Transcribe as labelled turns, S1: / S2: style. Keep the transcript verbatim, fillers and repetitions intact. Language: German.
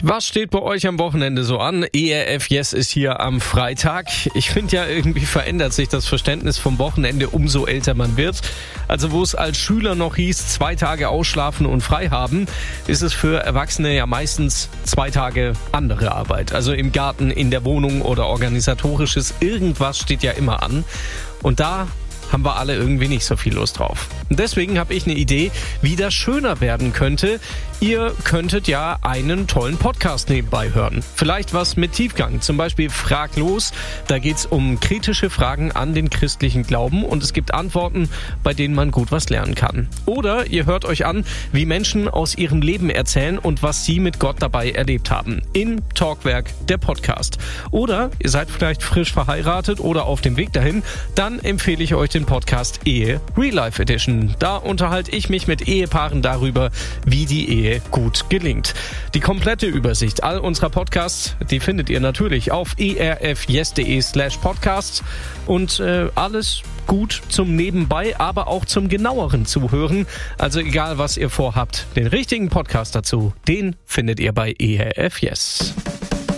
S1: Was steht bei euch am Wochenende so an? E R F Yes ist hier am Freitag. Ich finde ja, irgendwie verändert sich das Verständnis vom Wochenende, umso älter man wird. Also wo es als Schüler noch hieß, zwei Tage ausschlafen und frei haben, ist es für Erwachsene ja meistens zwei Tage andere Arbeit. Also im Garten, in der Wohnung oder organisatorisches. Irgendwas steht ja immer an. Und da haben wir alle irgendwie nicht so viel Lust drauf. Und deswegen habe ich eine Idee, wie das schöner werden könnte. Ihr könntet ja einen tollen Podcast nebenbei hören. Vielleicht was mit Tiefgang, zum Beispiel Frag los. Da geht's um kritische Fragen an den christlichen Glauben und es gibt Antworten, bei denen man gut was lernen kann. Oder ihr hört euch an, wie Menschen aus ihrem Leben erzählen und was sie mit Gott dabei erlebt haben. In Talkwerk, der Podcast. Oder ihr seid vielleicht frisch verheiratet oder auf dem Weg dahin, dann empfehle ich euch den Podcast Ehe Real Life Edition. Da unterhalte ich mich mit Ehepaaren darüber, wie die Ehe gut gelingt. Die komplette Übersicht all unserer Podcasts, die findet ihr natürlich auf erfyes.de slash podcasts und äh, alles gut zum Nebenbei, aber auch zum genaueren Zuhören. Also egal, was ihr vorhabt, den richtigen Podcast dazu, den findet ihr bei E R F Yes.